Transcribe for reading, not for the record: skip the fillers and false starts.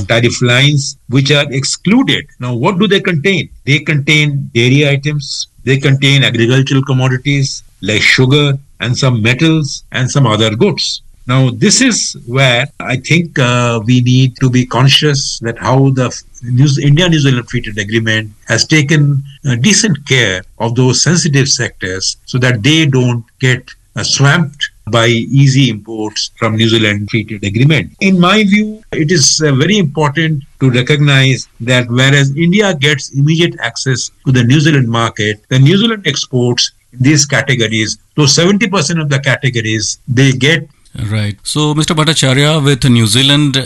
tariff lines which are excluded. Now, what do they contain? They contain dairy items, they contain agricultural commodities like sugar and some metals and some other goods. Now, this is where I think we need to be conscious that how the India-New Zealand Free Trade Agreement has taken decent care of those sensitive sectors so that they don't get swamped by easy imports from New Zealand Free Trade Agreement. In my view, it is very important to recognize that whereas India gets immediate access to the New Zealand market, the New Zealand exports in these categories, so 70% of the categories they get. Right. So, Mr. Bhattacharya, with New Zealand